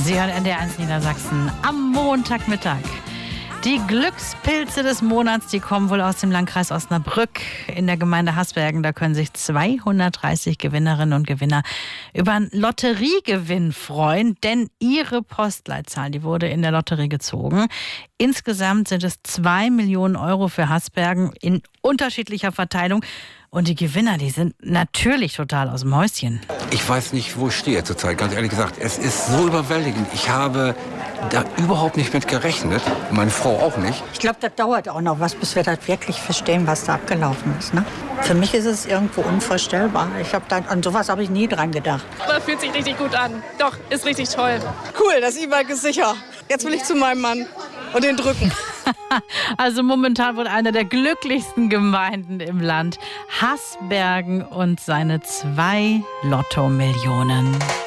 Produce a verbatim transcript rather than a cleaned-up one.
Sie hören N D R eins Niedersachsen am Montagmittag. Die Glückspilze des Monats, die kommen wohl aus dem Landkreis Osnabrück. In der Gemeinde Hasbergen, da können sich zweihundertdreißig Gewinnerinnen und Gewinner über einen Lotteriegewinn freuen, denn ihre Postleitzahl, die wurde in der Lotterie gezogen. Insgesamt sind es zwei Millionen Euro für Hasbergen in unterschiedlicher Verteilung. Und die Gewinner, die sind natürlich total aus dem Häuschen. Ich weiß nicht, wo ich stehe zurzeit, ganz ehrlich gesagt. Es ist so überwältigend. Ich habe da überhaupt nicht mit gerechnet. Meine Frau auch nicht. Ich glaube, das dauert auch noch was, bis wir das wirklich verstehen, was da abgelaufen ist. Ne? Für mich ist es irgendwo unvorstellbar. Ich hab da, an sowas habe ich nie dran gedacht. Das fühlt sich richtig gut an. Doch, ist richtig toll. Cool, das E-Bike ist sicher. Jetzt will ich zu meinem Mann und den drücken. Also momentan wohl einer der glücklichsten Gemeinden im Land. Hasbergen und seine zwei Lotto-Millionen.